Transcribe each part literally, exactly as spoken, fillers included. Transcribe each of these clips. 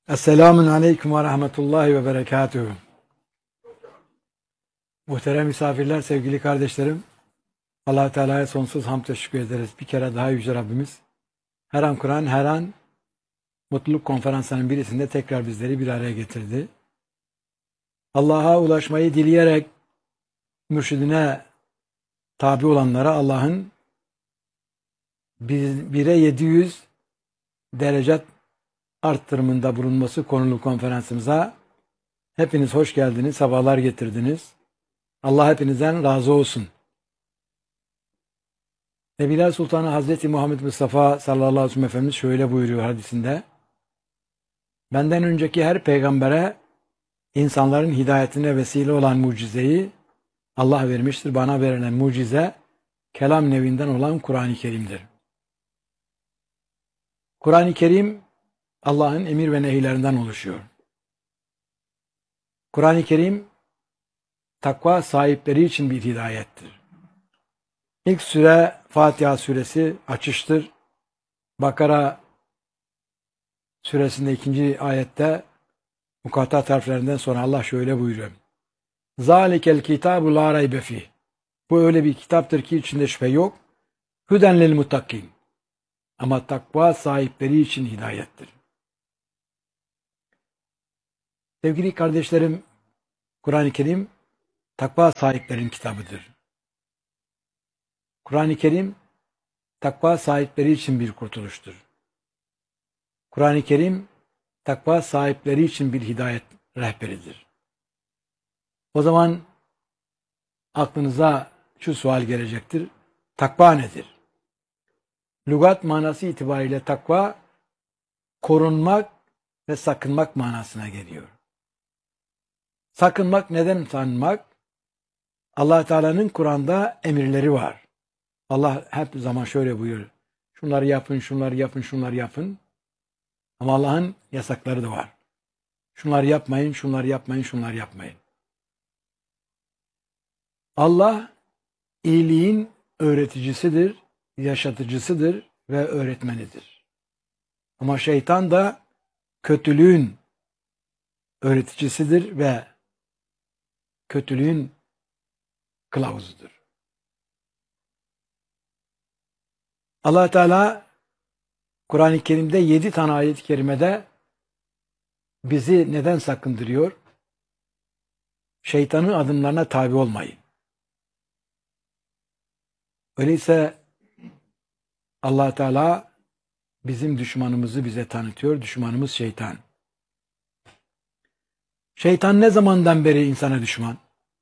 Esselamun Aleyküm ve Rahmetullahi ve Berekatuhu. Muhterem misafirler, sevgili kardeşlerim, Allah-u Teala'ya sonsuz hamd teşekkür ederiz. Bir kere daha Yüce Rabbimiz, her an Kur'an, her an mutluluk konferanslarının birisinde tekrar bizleri bir araya getirdi. Allah'a ulaşmayı dileyerek mürşidine tabi olanlara Allah'ın bire yedi yüz derecat arttırımında bulunması konulu konferansımıza hepiniz hoş geldiniz, sabahlar getirdiniz. Allah hepinizden razı olsun. Nebiler Sultanı Hazreti Muhammed Mustafa sallallahu aleyhi ve sellem Efendimiz şöyle buyuruyor hadisinde: benden önceki her peygambere insanların hidayetine vesile olan mucizeyi Allah vermiştir. Bana verilen mucize kelam nevinden olan Kur'an-ı Kerim'dir. Kur'an-ı Kerim Allah'ın emir ve nehiylerinden oluşuyor. Kur'an-ı Kerim takva sahipleri için bir hidayettir. İlk süre Fatiha suresi açıştır. Bakara suresinde ikinci ayette mukattat harflerinden sonra Allah şöyle buyuruyor: Zalikel kitabu la raybe fih. Bu öyle bir kitaptır ki içinde şüphe yok. Hüden lil muttakin. Ama takva sahipleri için hidayettir. Sevgili kardeşlerim, Kur'an-ı Kerim takva sahiplerin kitabıdır. Kur'an-ı Kerim takva sahipleri için bir kurtuluştur. Kur'an-ı Kerim takva sahipleri için bir hidayet rehberidir. O zaman aklınıza şu sual gelecektir: takva nedir? Lügat manası itibariyle takva korunmak ve sakınmak manasına geliyor. Sakınmak, neden sakınmak? Allah Teala'nın Kur'an'da emirleri var. Allah hep zaman şöyle buyuruyor: şunları yapın, şunları yapın, şunları yapın. Ama Allah'ın yasakları da var. Şunları yapmayın, şunları yapmayın, şunları yapmayın. Allah iyiliğin öğreticisidir, yaşatıcısıdır ve öğretmenidir. Ama şeytan da kötülüğün öğreticisidir ve kötülüğün kılavuzudur. Allah Teala Kur'an-ı Kerim'de yedi tane ayet-i kerimede bizi neden sakındırıyor? Şeytanın adımlarına tabi olmayın. Öyleyse Allah Teala bizim düşmanımızı bize tanıtıyor. Düşmanımız şeytan. Şeytan ne zamandan beri insana düşman?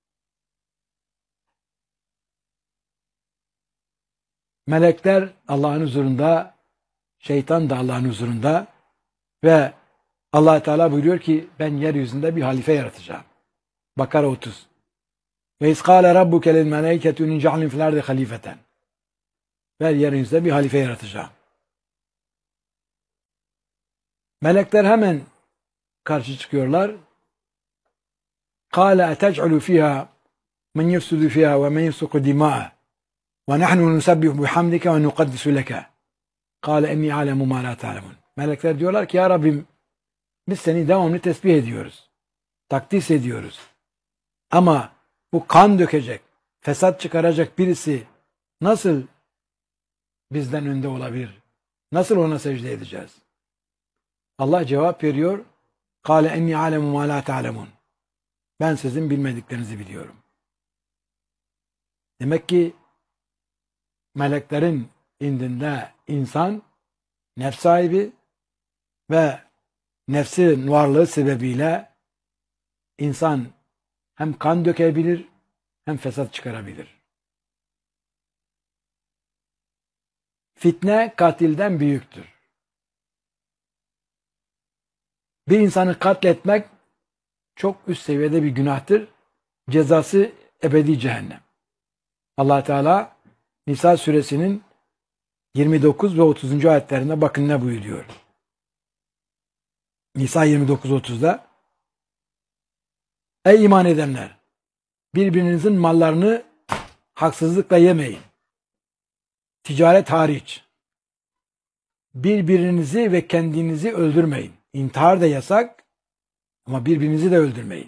Melekler Allah'ın huzurunda, şeytan da Allah'ın huzurunda ve Allah Teala buyuruyor ki ben yeryüzünde bir halife yaratacağım. Bakara otuz. Ve iskâle rabbuke lil melâiketü nice'alin fil ardı halifeten. Ve yeryüzünde bir halife yaratacağım. Melekler hemen karşı çıkıyorlar. Kâle etec'alü fîhâ men yefsudu fîhâ ve men yefsuku dimâ'a ve nahnu nusebbihu bihamdike ve nukaddisu leke. Kâle enni alemu mâ lâ ta'lemun. Melekler diyorlar ki ya Rabbim, biz seni devamlı tesbih ediyoruz. Takdis ediyoruz. Ama bu kan dökecek, fesat çıkaracak birisi nasıl bizden önde olabilir? Nasıl ona secde edeceğiz? Allah cevap veriyor. Kâle enni alemu mâ lâ ta'lemun. Ben sizin bilmediklerinizi biliyorum. Demek ki meleklerin indinde insan nefs sahibi ve nefsin varlığı sebebiyle insan hem kan dökebilir hem fesat çıkarabilir. Fitne katilden büyüktür. Bir insanı katletmek çok üst seviyede bir günahtır. Cezası ebedi cehennem. Allah Teala Nisa suresinin yirmi dokuz ve otuzuncu ayetlerinde bakın ne buyuruyor. Nisa yirmi dokuz otuzda ey iman edenler! Birbirinizin mallarını haksızlıkla yemeyin. Ticaret hariç. Birbirinizi ve kendinizi öldürmeyin. İntihar da yasak ama birbirinizi de öldürmeyin.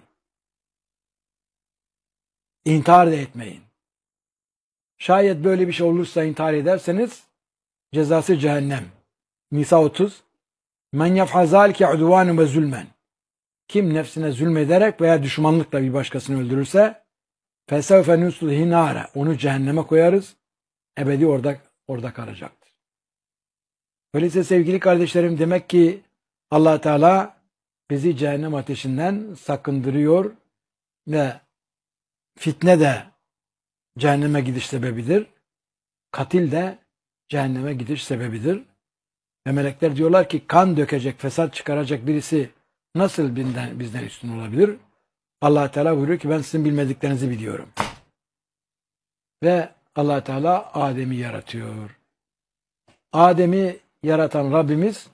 İntihar da etmeyin. Şayet böyle bir şey olursa intihar ederseniz cezası cehennem. Nisa otuz. Men yef'al zâlike udvânen ve zulmen. Kim nefsine zulmederek veya düşmanlıkla bir başkasını öldürürse fesevfe nuslihi nâre. Onu cehenneme koyarız. Ebedi orada orada kalacaktır. Öyleyse sevgili kardeşlerim, demek ki Allah Teala bizi cehennem ateşinden sakındırıyor ve fitne de cehenneme gidiş sebebidir. Katil de cehenneme gidiş sebebidir. Ve melekler diyorlar ki kan dökecek, fesat çıkaracak birisi nasıl bizden, bizden üstün olabilir? Allah Teala buyuruyor ki ben sizin bilmediklerinizi biliyorum. Ve Allah Teala Adem'i yaratıyor. Adem'i yaratan Rabbimiz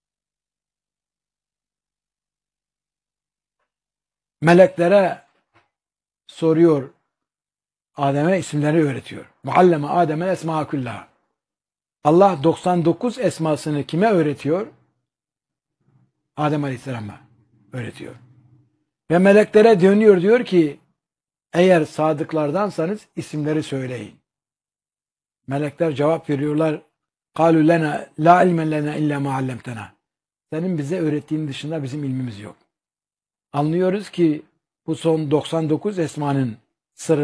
meleklere soruyor. Adem'e isimleri öğretiyor. Mualleme Adem'e esma kullaha. Allah doksan dokuz esmasını kime öğretiyor? Adem Aleyhisselam'a öğretiyor. Ve meleklere dönüyor, diyor ki eğer sadıklardansanız isimleri söyleyin. Melekler cevap veriyorlar. قَالُوا لَنَا لَا عِلْمًا لَنَا اِلَّا مَا عَلَّمْتَنَا. Senin bize öğrettiğin dışında bizim ilmimiz yok. Anlıyoruz ki bu son doksan dokuz esmanın sırrı